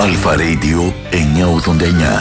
Αλφα Radio 989.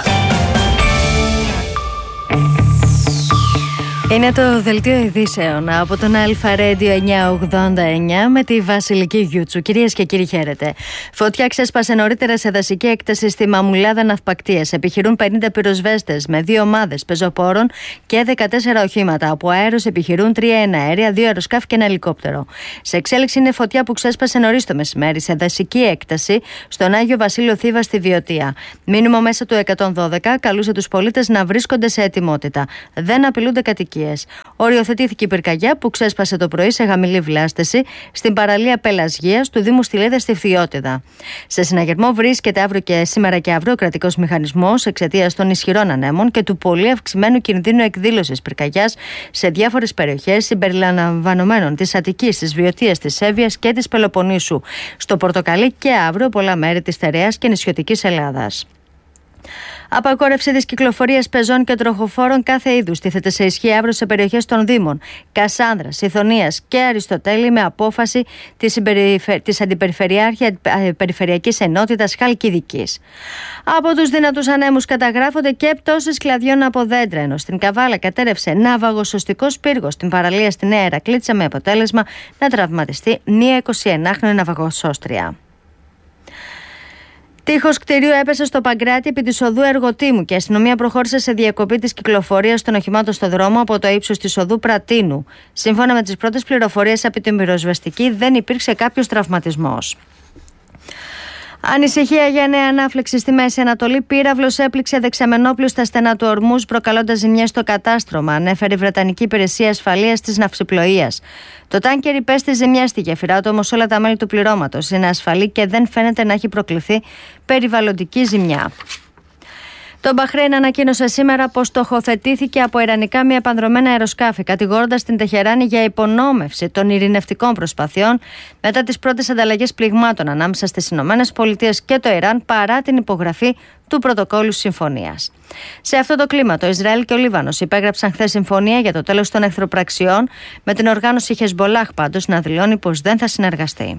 Είναι το δελτίο ειδήσεων από τον Αλφα Radio 989 με τη Βασιλική Γιούτσου. Κυρίες και κύριοι, χαίρετε. Φωτιά ξέσπασε νωρίτερα σε δασική έκταση στη Μαμουλάδα Ναυπακτίας. Επιχειρούν 50 πυροσβέστες με 2 ομάδες πεζοπόρων και 14 οχήματα. Από αέρος επιχειρούν 3 εναέρια, 2 αεροσκάφη και 1 ελικόπτερο. Σε εξέλιξη είναι φωτιά που ξέσπασε νωρίς το μεσημέρι σε δασική έκταση στον Άγιο Βασίλειο Θήβα στη Βιωτία. Μήνυμο μέσα του 112 καλούσε τους πολίτες να βρίσκονται σε ετοιμότητα. Δεν απειλούνται κατοικίες. Οριοθετήθηκε η πυρκαγιά που ξέσπασε το πρωί σε χαμηλή βλάστηση στην παραλία Πελασγίας του Δήμου Στυλίδα στη Φθιώτιδα. Σε συναγερμό βρίσκεται σήμερα και αύριο ο κρατικός μηχανισμός εξαιτίας των ισχυρών ανέμων και του πολύ αυξημένου κινδύνου εκδήλωσης πυρκαγιάς σε διάφορες περιοχές συμπεριλαμβανομένων της Αττικής, της Βιωτίας, της Εύβοιας και της Πελοποννήσου. Στο Πορτοκαλί και αύριο πολλά μέρη της Στερεάς και νησιωτικής Ελλάδας. Απαγόρευση της κυκλοφορίας πεζών και τροχοφόρων κάθε είδους τίθεται σε ισχύ αύριο σε περιοχές των Δήμων Κασάνδρας, Ιθωνίας και Αριστοτέλη με απόφαση της Αντιπεριφερειακής Ενότητας Χαλκιδικής. Από τους δυνατούς ανέμους καταγράφονται και πτώσεις κλαδιών από δέντρα, ενώ στην Καβάλα κατέρευσε ναυαγοσωστικός πύργος στην παραλία στη Νέα Ηρακλήτισσα με αποτέλεσμα να τραυματιστεί μία 29χρονη ναυαγοσώστρια. Τείχος κτηρίου έπεσε στο Παγκράτη επί της οδού Εργοτήμου και η αστυνομία προχώρησε σε διακοπή της κυκλοφορίας των οχημάτων στο δρόμο από το ύψος της οδού Πρατίνου. Σύμφωνα με τις πρώτες πληροφορίες από την πυροσβεστική, δεν υπήρξε κάποιος τραυματισμός. Ανησυχία για νέα ανάφλεξη στη Μέση Ανατολή. Πύραυλος έπληξε δεξαμενόπλιο στα στενά του Ορμούζ, προκαλώντας ζημιές στο κατάστρωμα, ανέφερε η Βρετανική Υπηρεσία Ασφαλείας της Ναυσιπλοείας. Το τάνκερ υπέστη ζημιά στη γέφυρα του, όμως όλα τα μέλη του πληρώματος είναι ασφαλή και δεν φαίνεται να έχει προκληθεί περιβαλλοντική ζημιά. Το Μπαχρέιν ανακοίνωσε σήμερα πως στοχοθετήθηκε από ιρανικά μη επανδρωμένα αεροσκάφη, κατηγορώντας την Τεχεράνη για υπονόμευση των ειρηνευτικών προσπαθειών μετά τις πρώτες ανταλλαγές πληγμάτων ανάμεσα στις ΗΠΑ και το Ιράν παρά την υπογραφή του πρωτοκόλλου συμφωνίας. Σε αυτό το κλίμα, το Ισραήλ και ο Λίβανος υπέγραψαν χθες συμφωνία για το τέλος των εχθροπραξιών, με την οργάνωση Χεσμπολάχ πάντως να δηλώνει πως δεν θα συνεργαστεί.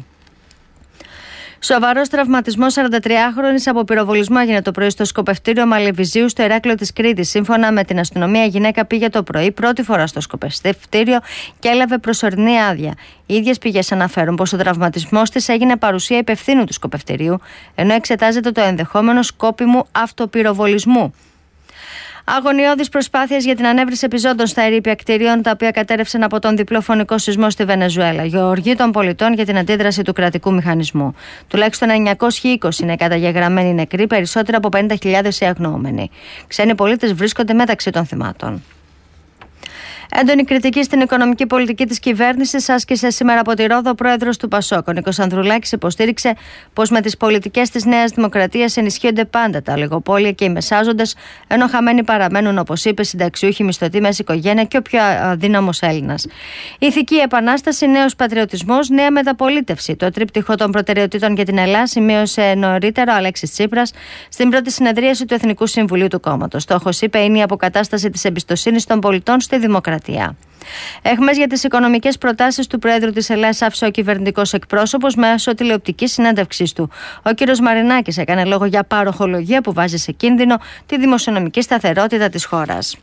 Σοβαρός τραυματισμός 43χρονης από πυροβολισμό έγινε το πρωί στο σκοπευτήριο Μαλεβιζίου στο Ηράκλειο της Κρήτης. Σύμφωνα με την αστυνομία, η γυναίκα πήγε το πρωί πρώτη φορά στο σκοπευτήριο και έλαβε προσωρινή άδεια. Οι ίδιες πηγές αναφέρουν πως ο τραυματισμός της έγινε παρουσία υπευθύνου του σκοπευτηρίου, ενώ εξετάζεται το ενδεχόμενο σκόπιμου αυτοπυροβολισμού. Αγωνιώδεις προσπάθειες για την ανέβρεση επιζώντων στα ερείπια κτηρίων, τα οποία κατέρευσαν από τον διπλό φωνικό σεισμό στη Βενεζουέλα. Για οργή των πολιτών για την αντίδραση του κρατικού μηχανισμού. Τουλάχιστον 920 είναι καταγεγραμμένοι νεκροί, περισσότερο από 50.000 οι αγνοούμενοι. Ξένοι πολίτες βρίσκονται μεταξύ των θυμάτων. Έντονη κριτική στην οικονομική πολιτική της κυβέρνησης άσκησε σήμερα από τη Ρόδο ο πρόεδρος του Πασόκ. Ο Νίκος Ανδρουλάκης υποστήριξε πως με τις πολιτικές της Νέας Δημοκρατίας ενισχύονται πάντα τα λιγοπόλια και οι μεσάζοντες, ενώ χαμένοι παραμένουν, όπως είπε, συνταξιούχοι, μισθωτοί, μέση οικογένεια και ο πιο αδύναμος Έλληνας. Ηθική επανάσταση, νέος πατριωτισμός, νέα μεταπολίτευση. Το τρίπτυχο των προτεραιοτήτων για την Ελλάδα σημείωσε νωρίτερα ο Αλέξης Τσίπρας στην πρώτη συνεδρίαση του Εθνικού Συμβουλίου του κόμματος. Στόχος, είπε, είναι η αποκατάσταση της εμπιστοσύνης των πολιτών στη δημοκρατία. Έχμες για τις οικονομικές προτάσεις του Πρόεδρου της Ελλάδας άφησε ο κυβερνητικός εκπρόσωπος μέσω τηλεοπτικής συνέντευξής του. Ο κ. Μαρινάκης έκανε λόγο για παροχολογία που βάζει σε κίνδυνο τη δημοσιονομική σταθερότητα της χώρας.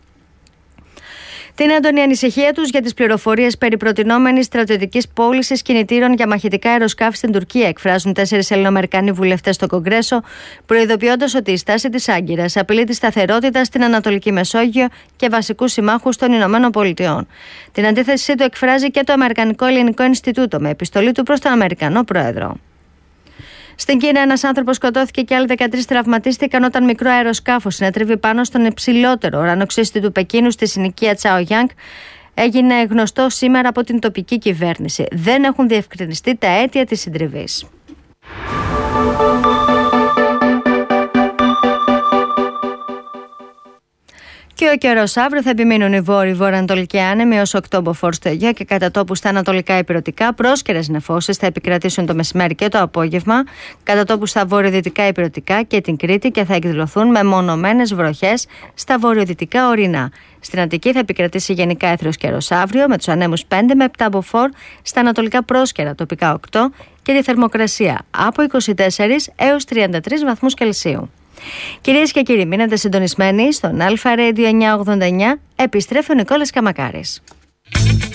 Την έντονη ανησυχία τους για τις πληροφορίες περί προτινόμενης στρατιωτικής πώλησης κινητήρων για μαχητικά αεροσκάφη στην Τουρκία εκφράζουν 4 Ελληνοαμερικανοί βουλευτές στο Κογκρέσο, προειδοποιώντας ότι η στάση της Άγκυρας απειλεί τη σταθερότητα στην Ανατολική Μεσόγειο και βασικούς συμμάχους των Ηνωμένων Πολιτειών. Την αντίθεσή του εκφράζει και το Αμερικανικό Ελληνικό Ινστιτούτο με επιστολή του προς τον Αμερικανό Πρόεδρο. Στην Κίνα, ένας άνθρωπος σκοτώθηκε και άλλοι 13 τραυματίστηκαν όταν μικρό αεροσκάφος συνέτριβε πάνω στον υψηλότερο ουρανοξύστη του Πεκίνου στη συνοικία Τσαογιάνγκ. Έγινε γνωστό σήμερα από την τοπική κυβέρνηση. Δεν έχουν διευκρινιστεί τα αίτια της συντριβής. Και ο καιρός αύριο θα επιμείνουν οι βόρειο-βορειοανατολικοί άνεμοι ως οκτώμποφορ στο Αιγαίο και κατά τόπου στα ανατολικά υπηρετικά. Πρόσκαιρες νεφώσεις θα επικρατήσουν το μεσημέρι και το απόγευμα, κατά τόπου στα βορειοδυτικά υπηρετικά και την Κρήτη και θα εκδηλωθούν με μονομένες βροχές στα βορειοδυτικά ορεινά. Στην Αττική θα επικρατήσει γενικά έθριος καιρός αύριο, με τους ανέμους 5 με 7 μποφόρ, στα ανατολικά πρόσκαιρα τοπικά 8 και τη θερμοκρασία από 24 έως 33 βαθμούς Κελσίου. Κυρίες και κύριοι, μείνετε συντονισμένοι στον Αλφα Radio 989. Επιστρέφει ο Νικόλας Καμακάρης.